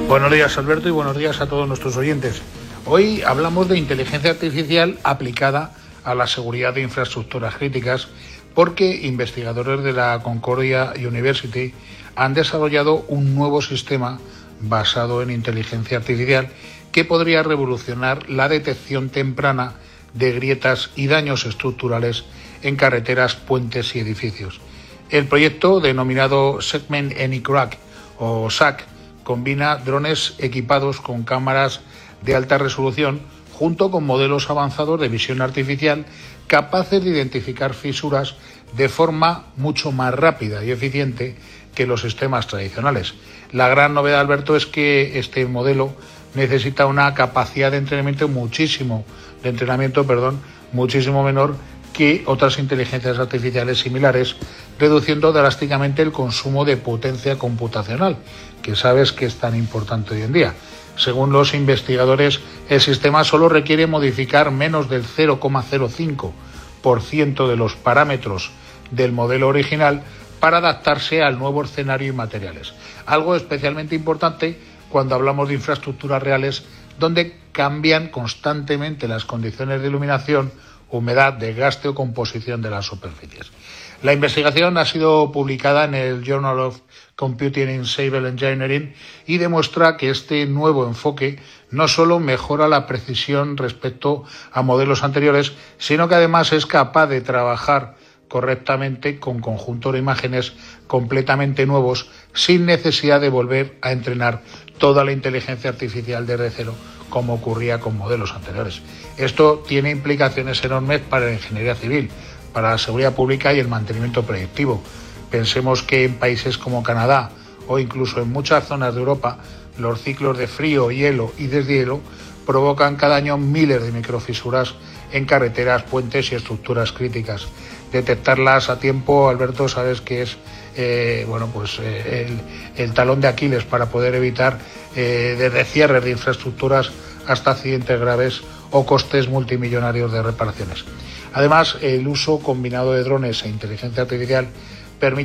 Buenos días, Alberto, y buenos días a todos nuestros oyentes. Hoy hablamos de inteligencia artificial aplicada a la seguridad de infraestructuras críticas, porque investigadores de la Concordia University han desarrollado un nuevo sistema basado en inteligencia artificial que podría revolucionar la detección temprana de grietas y daños estructurales en carreteras, puentes y edificios. El proyecto, denominado Segment Any Crack o SAC, combina drones equipados con cámaras de alta resolución junto con modelos avanzados de visión artificial capaces de identificar fisuras de forma mucho más rápida y eficiente que los sistemas tradicionales. La gran novedad, Alberto, es que este modelo necesita una capacidad de entrenamiento muchísimo menor que otras inteligencias artificiales similares, reduciendo drásticamente el consumo de potencia computacional, que sabes que es tan importante hoy en día. Según los investigadores, el sistema solo requiere modificar menos del 0,05% de los parámetros del modelo original para adaptarse al nuevo escenario y materiales. Algo especialmente importante cuando hablamos de infraestructuras reales, donde cambian constantemente las condiciones de iluminación, humedad, desgaste o composición de las superficies. La investigación ha sido publicada en el Journal of Computing in Civil Engineering y demuestra que este nuevo enfoque no solo mejora la precisión respecto a modelos anteriores, sino que además es capaz de trabajar correctamente con conjuntos de imágenes completamente nuevos sin necesidad de volver a entrenar toda la inteligencia artificial desde cero, como ocurría con modelos anteriores. Esto tiene implicaciones enormes para la ingeniería civil, para la seguridad pública y el mantenimiento predictivo. Pensemos que en países como Canadá o incluso en muchas zonas de Europa, los ciclos de frío, hielo y deshielo provocan cada año miles de microfisuras en carreteras, puentes y estructuras críticas. Detectarlas a tiempo, Alberto, sabes que es el talón de Aquiles para poder evitar desde cierres de infraestructuras hasta accidentes graves o costes multimillonarios de reparaciones. Además, el uso combinado de drones e inteligencia artificial permite